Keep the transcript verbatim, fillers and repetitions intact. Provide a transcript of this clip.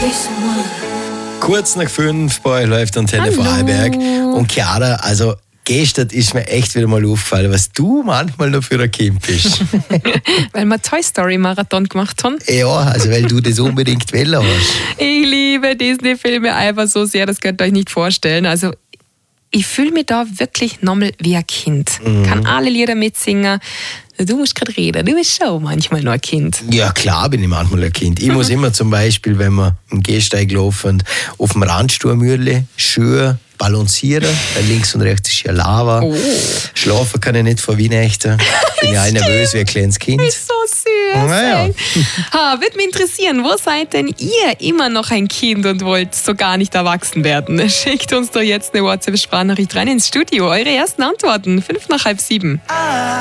Kurz nach fünf bei euch läuft Antenne Vorarlberg. Und Chiara, also gestern ist mir echt wieder mal aufgefallen, was du manchmal noch für ein Kind bist. Weil wir Toy Story Marathon gemacht haben. Ja, also weil du das unbedingt wollen hast. Ich liebe Disney-Filme einfach so sehr, das könnt ihr euch nicht vorstellen. Also ich fühle mich da wirklich nochmal wie ein Kind. Mhm. Kann alle Lieder mitsingen. Du musst gerade reden, du bist schon manchmal noch ein Kind. Ja, klar bin ich manchmal ein Kind. Ich muss immer zum Beispiel, wenn wir im Gehsteig laufen, auf dem Randsturmürli schön balancieren, weil links und rechts ist ja Lava. Oh. Schlafen kann ich nicht vor Weihnachten. Bin ja auch nervös wie ein kleines Kind. Das ist so süß. Naja. Ha, würde mich interessieren, wo seid denn ihr immer noch ein Kind und wollt so gar nicht erwachsen werden? Schickt uns doch jetzt eine WhatsApp-Sprachnachricht rein ins Studio. Eure ersten Antworten, fünf nach halb sieben.